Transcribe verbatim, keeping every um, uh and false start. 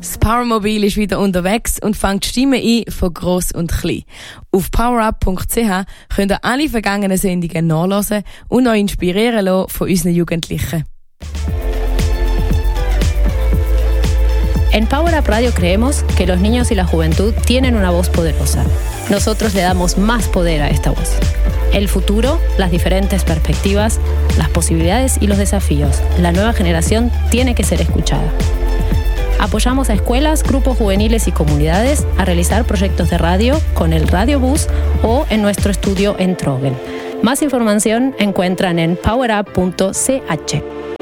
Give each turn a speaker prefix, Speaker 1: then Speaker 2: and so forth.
Speaker 1: Das Powermobil ist wieder unterwegs und fängt Stimmen ein von gross und klein. Auf powerup punkt c h könnt ihr alle vergangenen Sendungen nachhören und euch inspirieren lassen von unseren Jugendlichen.
Speaker 2: En PowerUp Radio creemos que los niños y la juventud tienen una voz poderosa. Nosotros le damos más poder a esta voz. El futuro, las diferentes perspectivas, las posibilidades y los desafíos. La nueva generación tiene que ser escuchada. Apoyamos a escuelas, grupos juveniles y comunidades a realizar proyectos de radio con el Radio Bus o en nuestro estudio en Trogel. Más información encuentran en powerup punto c h.